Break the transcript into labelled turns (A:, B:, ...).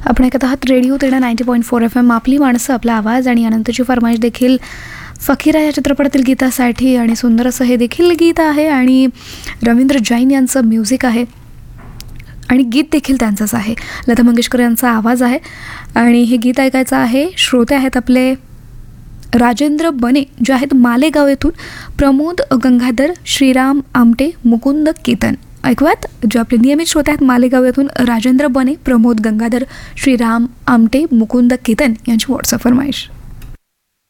A: आपण ऐकत आहात रेडिओ तेणा 90.4 FM. आपली माणसं, आपला आवाज. आणि अनंतची फरमाईश देखील फकीरा या चित्रपटातील गीतासाठी, आणि सुंदर असं हे देखील गीत आहे आणि रवींद्र जैन यांचं म्युझिक आहे आणि गीत देखील त्यांचंच आहे. लता मंगेशकर यांचा आवाज आहे आणि हे गीत ऐकायचं आहे. श्रोते आहेत आपले राजेंद्र बने, जे आहेत मालेगाव येथून, प्रमोद गंगाधर, श्रीराम आमटे, मुकुंद केतन. ऐकूयात जे आपले नियमित श्रोते आहेत मालेगाव येथून राजेंद्र बने, प्रमोद गंगाधर, श्रीराम आमटे, मुकुंद केतन यांची व्हॉट्सअप फरमाईश.